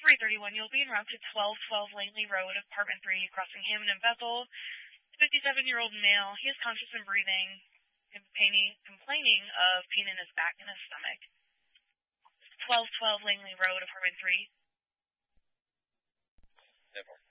331, you'll be en route to 1212 Langley Road, apartment 3, crossing Hammond and Bethel. 57-year-old male. He is conscious and breathing, complaining of pain in his back and his stomach. 1212 Langley Road, apartment 3. Never.